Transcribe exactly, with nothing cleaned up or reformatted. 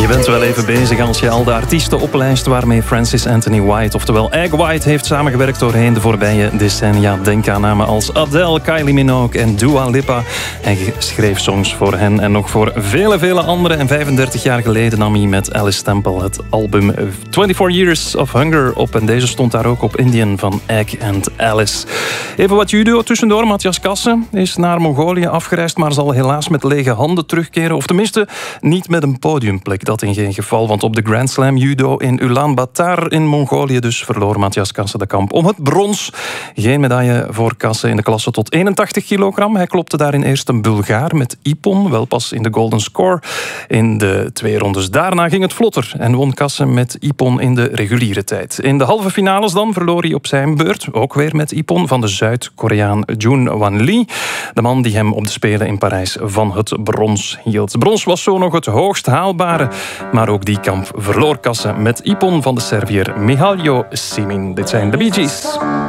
bent wel even bezig als je al de artiesten oplijst waarmee Francis Anthony White, oftewel Egg White, heeft samengewerkt doorheen de voorbije decennia. Denk aan namen als Adele, Kylie Minogue en Dua Lipa. Hij schreef songs voor hen en nog voor vele, vele anderen. En vijfendertig jaar geleden nam hij met Alice Temple het album twenty-four Years of Hunger op. En deze stond daar ook op, Indian van Egg and Alice. Even wat judo tussendoor. Matthias Kasse is naar Mongolië afgereisd, maar zal helaas met lege handen terugkeren. Of tenminste, niet met een podiumplek. Dat in geen geval, want op de Grand Slam judo in Ulaanbaatar in Mongolië dus verloor Matthias Kasse de kamp om het brons. Geen medaille voor Kasse in de klasse tot eenentachtig kilogram. Hij klopte daarin eerst een Bulgaar met Ipon, wel pas in de golden score. In de twee rondes daarna ging het vlotter en won Kasse met Ipon in de reguliere tijd. In de halve finales dan verloor hij op zijn beurt, ook weer met Ipon, van de Zuid-Koreaan Jun Wan Lee. De man die hem op de Spelen in Parijs van het brons hield. Brons was zo nog het hoogst haalbare, maar ook die kamp verloor Kasse met Ipon van de Serviër Mihailo Simin. Dit zijn de Bee Gees.